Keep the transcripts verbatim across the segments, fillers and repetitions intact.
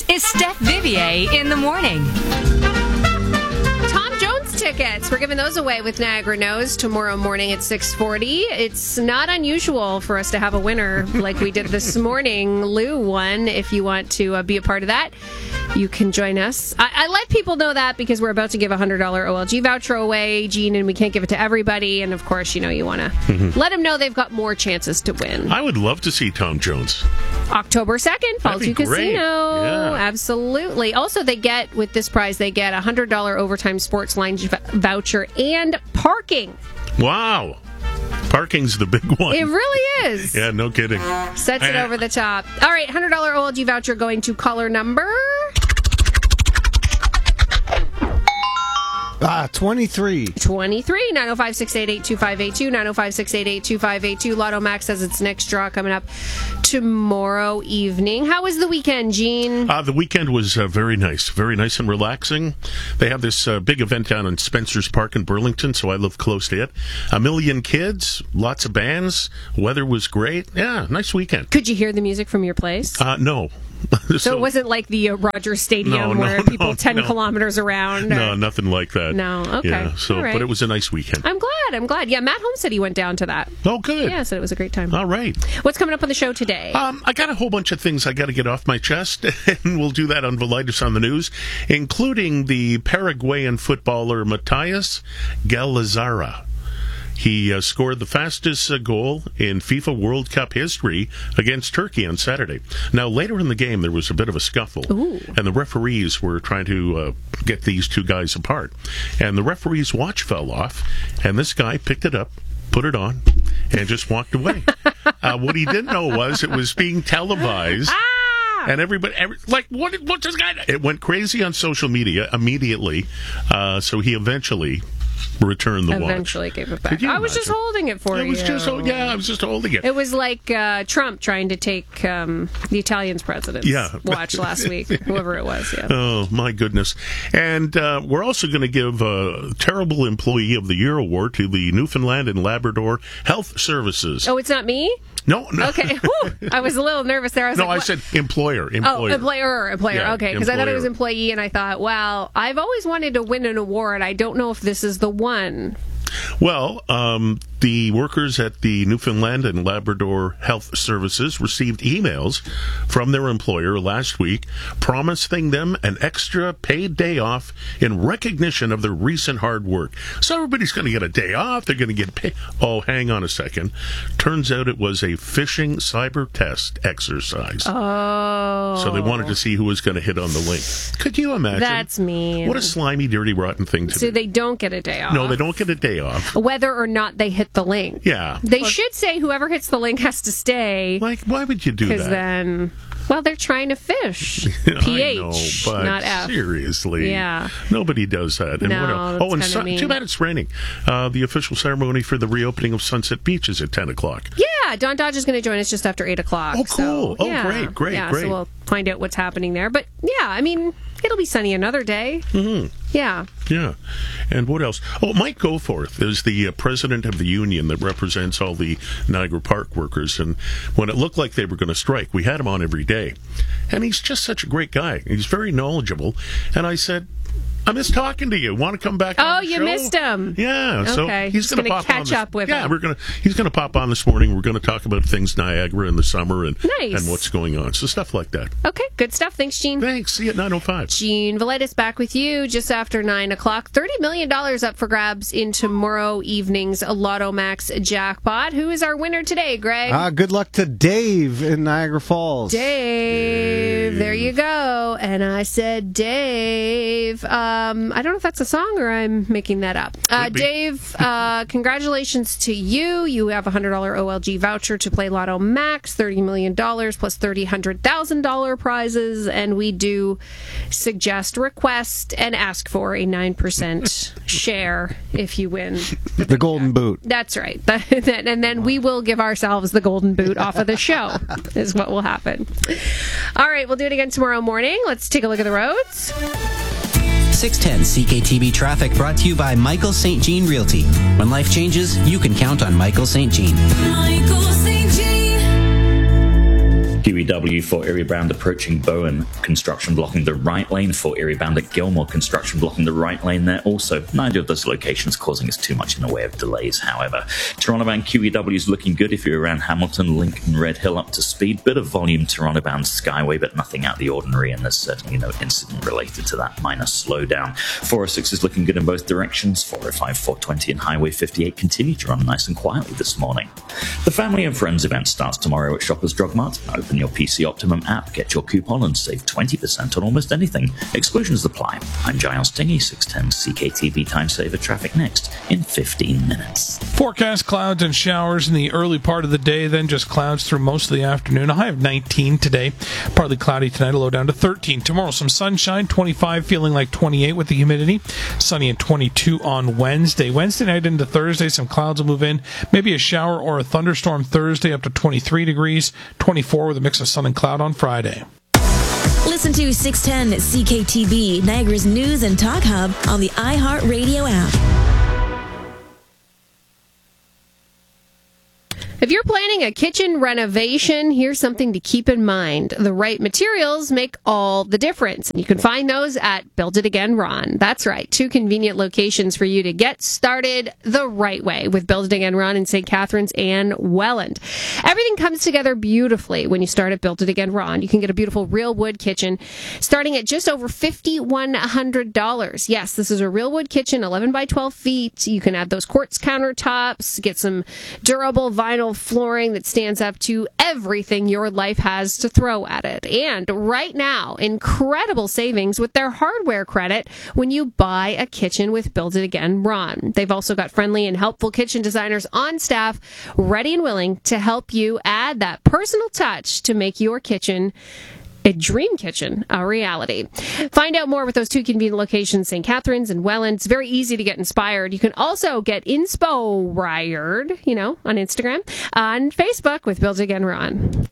This is Steph Vivier in the morning. Tom Jones tickets. We're giving those away with Niagara Knows tomorrow morning at six forty. It's not unusual for us to have a winner like we did this morning. Lou won. If you want to uh, be a part of that, you can join us. I, I let people know that because we're about to give a one hundred dollars O L G voucher away, Gene, and we can't give it to everybody. And, of course, you know, you want to mm-hmm. let them know they've got more chances to win. I would love to see Tom Jones. October second, Falls View Casino. Yeah. Absolutely. Also, they get, with this prize, they get a one hundred dollars Overtime Sports Lounge v- voucher and parking. Wow. Parking's the big one. It really is. Yeah, no kidding. Sets it over the top. All right, one hundred dollars O L G voucher going to caller number... Ah, twenty-three. twenty-three, nine oh five, six eight eight, two five eight two, nine oh five, six eight eight, two five eight two. Lotto Max has its next draw coming up tomorrow evening. How was the weekend, Gene? Uh, the weekend was uh, very nice. Very nice and relaxing. They have this uh, big event down in Spencer's Park in Burlington, so I live close to it. A million kids, lots of bands. Weather was great. Yeah, nice weekend. Could you hear the music from your place? Uh, no. so, so it wasn't like the uh, Rogers Stadium no, no, where people no, ten no. kilometers around? Or... No, nothing like that. No, okay. Yeah, so, All right. But it was a nice weekend. I'm glad, I'm glad. Yeah, Matt Holmes said he went down to that. Oh, good. Yeah, said it was a great time. All right. What's coming up on the show today? Um, I got a whole bunch of things I got to get off my chest, and we'll do that on Velitis on the News, including the Paraguayan footballer Matías Galazara. He uh, scored the fastest uh, goal in FIFA World Cup history against Turkey on Saturday. Now, later in the game, there was a bit of a scuffle, Ooh. and the referees were trying to uh, get these two guys apart. And the referee's watch fell off, and this guy picked it up, put it on, and just walked away. uh, what he didn't know was it was being televised. And everybody, every, like, what? What's this guy? It went crazy on social media immediately. Uh, so he eventually returned the watch. Eventually gave it back. I was just holding it for it you. Was just, yeah, I was just holding it. It was like uh, Trump trying to take um, the Italian's president's yeah. watch last week, whoever it was. Yeah. Oh, my goodness. And uh, we're also going to give a Terrible Employee of the Year award to the Newfoundland and Labrador Health Services. Oh, it's not me? No, no. Okay. Whew. I was a little nervous there. I was no, like, I what? said employer. Employer. Oh, employer. Employer. Yeah, okay. Because I thought it was employee, and I thought, well, I've always wanted to win an award. I don't know if this is the one. Well, um, the workers at the Newfoundland and Labrador Health Services received emails from their employer last week promising them an extra paid day off in recognition of their recent hard work. So everybody's going to get a day off. They're going to get paid. Oh, hang on a second. Turns out it was a phishing cyber test exercise. Oh. So they wanted to see who was going to hit on the link. Could you imagine? That's mean. What a slimy, dirty, rotten thing to so do. So they don't get a day off. No, they don't get a day off. Whether or not they hit the link. Yeah. They should say whoever hits the link has to stay. Like, why would you do that? Because then, well, they're trying to fish. P H, I know, but not F. Seriously. Yeah. Nobody does that. And no, what else? that's Oh, and su- mean. too bad it's raining. Uh, the official ceremony for the reopening of Sunset Beach is at ten o'clock. Yeah, Don Dodge is going to join us just after eight o'clock. Oh, cool. So, oh, yeah. great, great, yeah, great. So we'll find out what's happening there. But, yeah, I mean, it'll be sunny another day. Mm-hmm. Yeah. Yeah. And what else? Oh, Mike Goforth is the uh, president of the union that represents all the Niagara Park workers. And when it looked like they were going to strike, we had him on every day. And he's just such a great guy. He's very knowledgeable. And I said, I miss talking to you. Want to come back on Oh, the you show? missed him. Yeah. So okay. he's Just going to gonna pop catch on this, up with yeah, him. we're going to. He's going to pop on this morning. We're going to talk about things Niagara in the summer and nice. and what's going on. So stuff like that. Okay. Good stuff. Thanks, Gene. Thanks. See you at nine oh five. Gene Velitis back with you just after nine o'clock. thirty million dollars up for grabs in tomorrow evening's Lotto Max jackpot. Who is our winner today, Greg? Uh, good luck to Dave in Niagara Falls. Dave. Dave. There you go. And I said Dave. Um, I don't know if that's a song or I'm making that up. Uh, Dave, uh, congratulations to you. You have a one hundred dollars O L G voucher to play Lotto Max, thirty million dollars plus thirty one hundred thousand dollars prizes. And we do suggest, request, and ask for a nine percent share if you win. The, the golden boot. That's right. And then we will give ourselves the golden boot off of the show is what will happen. All right, we'll do it again tomorrow morning. Let's take a look at the roads. six ten C K T B Traffic brought to you by Michael Saint Jean Realty. When life changes, you can count on Michael Saint Jean. Michael Saint Jean. Q E W for Erie Bound approaching Bowen, construction blocking the right lane. For Erie Bound at Gilmore, construction blocking the right lane there also. Neither of those locations causing us too much in the way of delays, however. Toronto Bound Q E W is looking good if you're around Hamilton, Lincoln, Red Hill up to speed. Bit of volume Toronto Bound Skyway, but nothing out of the ordinary, and there's certainly no incident related to that minor slowdown. four oh six is looking good in both directions. four oh five, four twenty and Highway fifty-eight continue to run nice and quietly this morning. The Family and Friends event starts tomorrow at Shoppers Drug Mart. Open your P C Optimum app, get your coupon, and save twenty percent on almost anything. Exclusions apply. I'm Giles Tingey, six ten C K T V Time Saver. Traffic next in fifteen minutes. Forecast clouds and showers in the early part of the day, then just clouds through most of the afternoon. A high of nineteen today. Partly cloudy tonight, a low down to thirteen. Tomorrow, some sunshine, twenty-five, feeling like twenty-eight with the humidity. Sunny and twenty-two on Wednesday. Wednesday night into Thursday, some clouds will move in. Maybe a shower or a thunderstorm Thursday, up to twenty-three degrees. twenty-four with a mix of sun and cloud on Friday. Listen to six ten C K T V, Niagara's news and talk hub on the iHeartRadio app. If you're planning a kitchen renovation, here's something to keep in mind. The right materials make all the difference. You can find those at Build It Again Ron. That's right, two convenient locations for you to get started the right way with Build It Again Ron in Saint Catharines and Welland. Everything comes together beautifully when you start at Build It Again Ron. You can get a beautiful real wood kitchen starting at just over five thousand one hundred dollars. Yes, this is a real wood kitchen, eleven by twelve feet. You can add those quartz countertops, get some durable vinyl flooring that stands up to everything your life has to throw at it. And right now, incredible savings with their hardware credit when you buy a kitchen with Build It Again Ron. They've also got friendly and helpful kitchen designers on staff, ready and willing to help you add that personal touch to make your kitchen a dream kitchen, a reality. Find out more with those two convenient locations, Saint Catharines and Welland. It's very easy to get inspired. You can also get inspo-wired, you know, on Instagram, on Facebook with Build It Again Ron.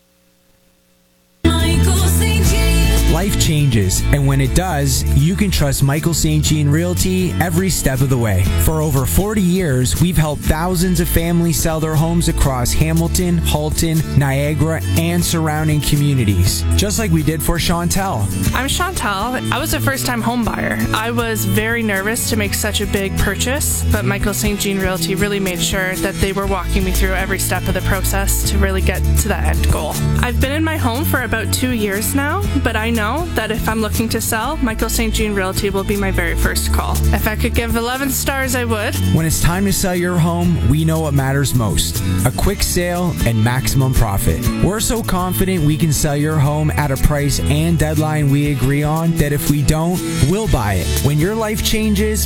Life changes, and when it does, you can trust Michael Saint Jean Realty every step of the way. For over forty years, we've helped thousands of families sell their homes across Hamilton, Halton, Niagara, and surrounding communities, just like we did for Chantel. I'm Chantel. I was a first-time home buyer. I was very nervous to make such a big purchase, but Michael Saint Jean Realty really made sure that they were walking me through every step of the process to really get to that end goal. I've been in my home for about two years now, but I know that if I'm looking to sell, Michael Saint Jean Realty will be my very first call. If I could give eleven stars, I would. When it's time to sell your home, we know what matters most: a quick sale and maximum profit. We're so confident we can sell your home at a price and deadline we agree on that if we don't, we'll buy it. When your life changes,